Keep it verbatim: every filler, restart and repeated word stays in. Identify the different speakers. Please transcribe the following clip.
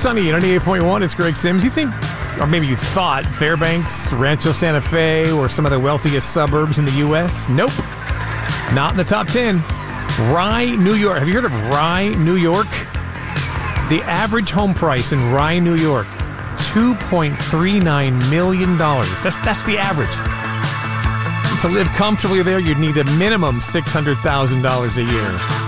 Speaker 1: Sunny at ninety-eight point one. It's Greg Sims. You think, or maybe you thought, Fairbanks, Rancho Santa Fe, or some of the wealthiest suburbs in the U S? Nope. Not in the top ten. Rye, New York. Have you heard of Rye, New York? The average home price in Rye, New York, two point three nine million dollars. That's, that's the average. To live comfortably there, you'd need a minimum six hundred thousand dollars a year.